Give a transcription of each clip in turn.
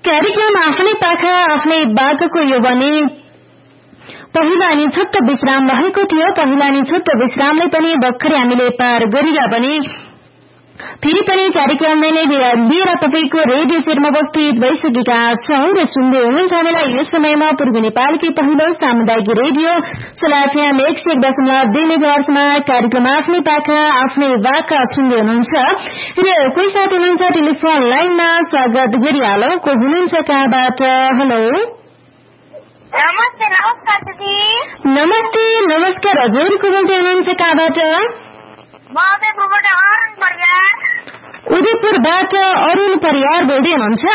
कार्यक्रम आफ्नै पाखा आफ्नै बाघको यो भने पहिला अनि छोटो विश्राम रहेको थियो। पहिला अनि छोटो विश्रामले पनि भर्खरै हामीले पार गरेर पनि फेरि पनि कार्यक्रमले नै लिएर तपाईको रेडियो सेटमा उपस्थित भइसकेका छौं र सुन्दै हुनुहुन्छ हामीलाई यो समयमा पूर्वी नेपालकै पहिलो सामुदायिक रेडियो सलाफिया 101.2 मेगाहर्जमा कार्यक्रम आफ्नै पाखा आफ्नै बाघ सुन्दै हुनुहुन्छ र कोही साथी हुनुहुन्छ टेलिफोन लाइनमा स्वागत गरिहालौं। को हुनुहुन्छ कहाँबाट? हेलो नमस्ते नमस्कार हजुर को बोल्दै हुनुहुन्छ कहाँबाट? उदयपुरबाट अरुण परियार बोल्दै हुनुहुन्छ?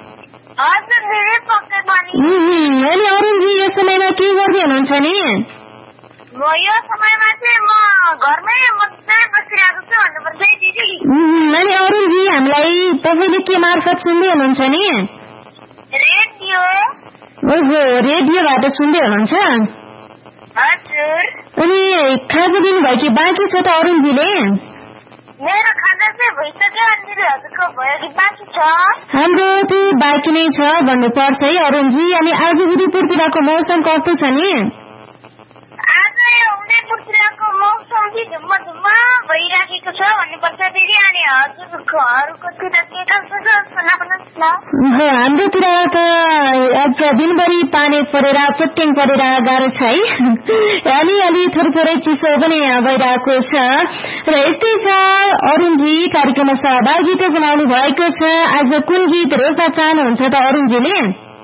अनि अरुणजी यो समयमा के गर्दै हुनुहुन्छ नि? यो समयमा चाहिँ म घरमै मात्रै बसिरहेको छु भन्नुपर्छ दिदी। अनि अरुणजी हामीलाई तपाईले के मार्फत सुन्दै हुनुहुन्छ नि? रेडियो। ओहो रेडियोबाट सुन्दै हुनुहुन्छ? हजुर। अनि खाजा दिनुभयो कि बाँकी छ त अरुणजीले? मेरो खाजा चाहिँ भइसक्यो अनि हजुरको भयो कि बाँकी छ? हाम्रो चाहिँ बाँकी नै छ भन्नुपर्छ है अरुणजी। अनि आज उदयपुरतिरको मौसम कस्तो छ नि? आज यो उदयपुरतिरको मौसम चाहिँ झुम्म झुम्म भइराखेको छ भन्नुपर्छ दिदी। अनि हजुरहरूकोतिर के कस्तो छ सुनाउनुहोस् न। हाम्रोतिर त आज दिनभरि पानी परेर चट्याङ परेर गाह्रो छ है। अलि थोरै थोरै चिसो पनि भइरहेको छ र यस्तै छ। अरुणजी कार्यक्रममा सहभागिता जनाउनु भएको छ। आज कुन गीत रोज्न चाहनुहुन्छ त अरुणजीले?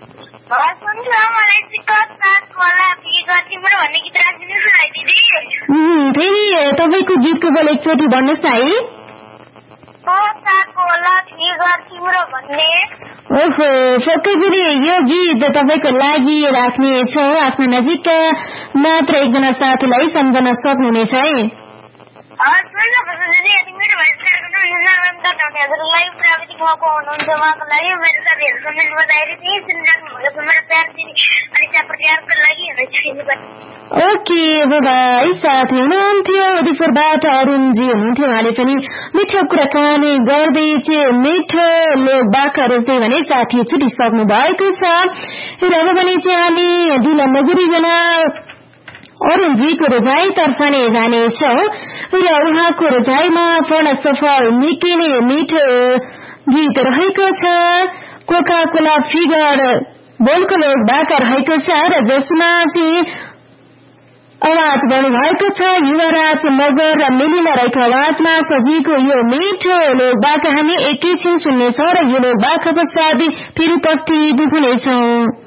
फेरि तपाईँको गीतको बोल एकचोटि भन्नुहोस् न है। ओहो पक्कै पनि यो गीत तपाईँको लागि राख्नेछौँ। आफ्नो नजिकका मात्र एकजना साथीलाई सम्झन सक्नुहुनेछ है। ओके भाइ साथी हुनुहुन्थ्यो उदयपुरबाट अरुणजी हुनुहुन्थ्यो। उहाँले पनि मिठो कुराकानी गर्दै चाहिँ मिठो लोक बाखहरू चाहिँ भने साथी छुटिसक्नु भएको छ र अब भने चाहिँ हामी ढिला नगरिकन अरुणजीको रोजाइतर्फ नै जानेछौँ र उहाँको रोजाइमा पूर्ण सफल निकै नै मिठो गीत रहेको छ। कोका कोला फिगर बोलको लोक बाका रहेको छ र जसमा चाहिँ आवाज गर्नुभएको छ युवराज मगर र मिलिना राईको आवाजमा सजिएको यो मिठो लोक बाका हामी एकैछिन सुन्नेछौँ र यो लोक बाका पश्चात फेरि उपस्थित हुनेछौँ।